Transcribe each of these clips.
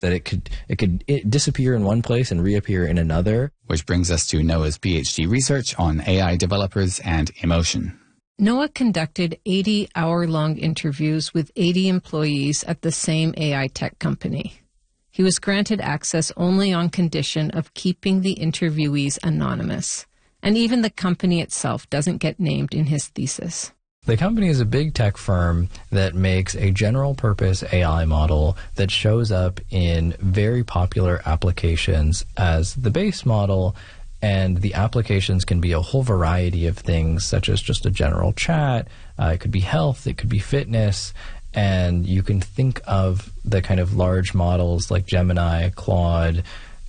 that it could disappear in one place and reappear in another. Which brings us to Noah's PhD research on AI developers and emotion. Noah conducted 80-hour-long interviews with 80 employees at the same AI tech company. He was granted access only on condition of keeping the interviewees anonymous, and even the company itself doesn't get named in his thesis. The company is a big tech firm that makes a general-purpose AI model that shows up in very popular applications as the base model, and the applications can be a whole variety of things, such as just a general chat. It could be health, it could be fitness, and you can think of the kind of large models like Gemini, Claude,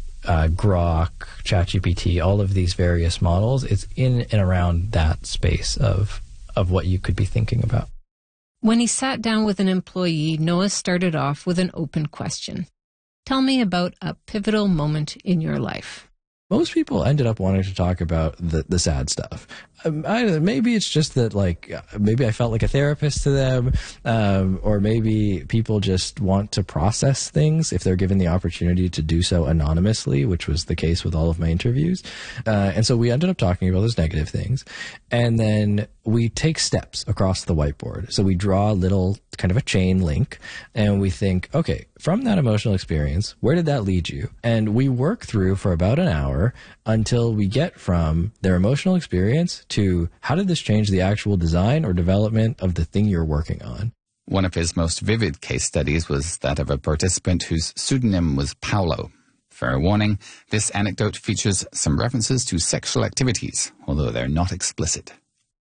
Grok, ChatGPT, all of these various models. It's in and around that space of what you could be thinking about. When he sat down with an employee, Noah started off with an open question. Tell me about a pivotal moment in your life. Most people ended up wanting to talk about the sad stuff. Maybe it's just that, like, maybe I felt like a therapist to them, or maybe people just want to process things if they're given the opportunity to do so anonymously, which was the case with all of my interviews. And so we ended up talking about those negative things. And then we take steps across the whiteboard. So we draw a little kind of a chain link, and we think, okay, from that emotional experience, where did that lead you? And we work through for about an hour until we get from their emotional experience to how did this change the actual design or development of the thing you're working on. One of his most vivid case studies was that of a participant whose pseudonym was Paolo. Fair warning, this anecdote features some references to sexual activities, although they're not explicit.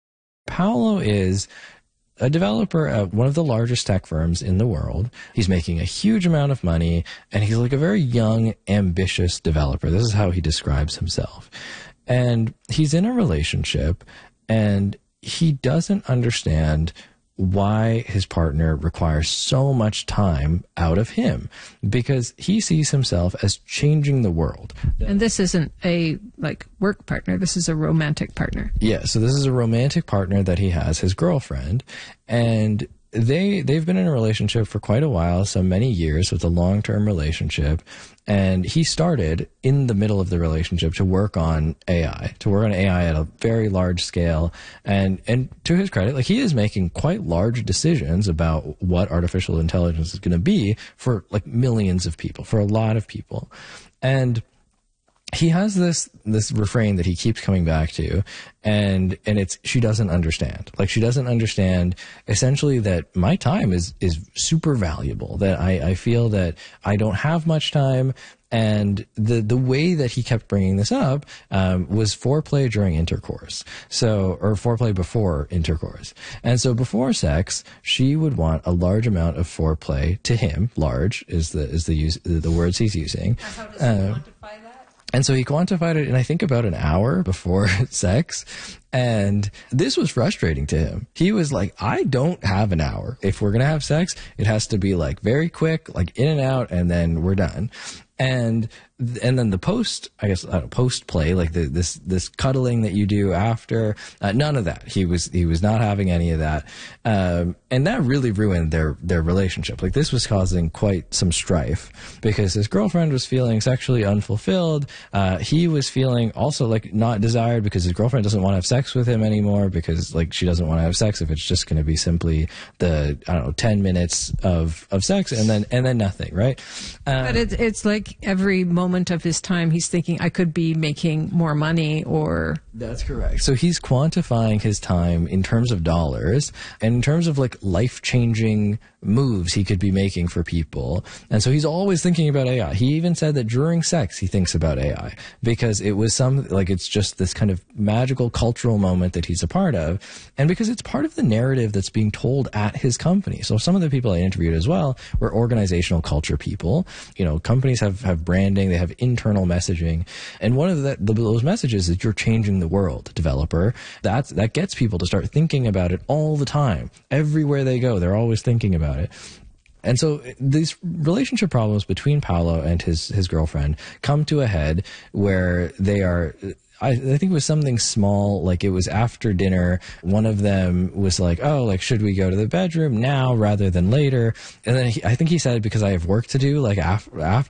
Paolo is a developer at one of the largest tech firms in the world. He's making a huge amount of money, and he's like a very young, ambitious developer. This is how he describes himself. And he's in a relationship, and he doesn't understand why his partner requires so much time out of him, because he sees himself as changing the world. And this isn't a work partner. This is a romantic partner. Yeah. So this is a romantic partner that he has, his girlfriend, and they've been in a relationship for quite a while, so many years, with a long-term relationship. And he started in the middle of the relationship to work on AI at a very large scale. And to his credit, like, he is making quite large decisions about what artificial intelligence is going to be for like millions of people, for a lot of people. And he has this refrain that he keeps coming back to, and it's, she doesn't understand. Like, she doesn't understand essentially that my time is super valuable, that I feel that I don't have much time. And the way that he kept bringing this up was foreplay during intercourse, or foreplay before intercourse. And so before sex, she would want a large amount of foreplay to him. Large is the words he's using. How does he quantify that? And so he quantified it in, I think, about an hour before sex. And this was frustrating to him. He was like, I don't have an hour. If we're going to have sex, it has to be like very quick, like in and out, and then we're done. And then the post play, like this cuddling that you do after, none of that. He was not having any of that. And that really ruined their relationship. Like, this was causing quite some strife because his girlfriend was feeling sexually unfulfilled. He was feeling also like not desired because his girlfriend doesn't want to have sex with him anymore, because like she doesn't want to have sex if it's just going to be simply 10 minutes of sex and then nothing, right? But it's like every moment of his time he's thinking, I could be making more money, or... That's correct. So he's quantifying his time in terms of dollars and in terms of like life-changing moves he could be making for people. And so he's always thinking about AI. He even said that during sex he thinks about AI because it was it's just this kind of magical cultural moment that he's a part of, and because it's part of the narrative that's being told at his company. So some of the people I interviewed as well were organizational culture people. You know, companies have branding, they have internal messaging, and one of those messages is you're changing the world, developer. That gets people to start thinking about it all the time. Everywhere they go, they're always thinking about it. And so these relationship problems between Paolo and his girlfriend come to a head where they are, I think it was something small, like it was after dinner. One of them was like, oh, like, should we go to the bedroom now rather than later? And then I think he said, because I have work to do, like after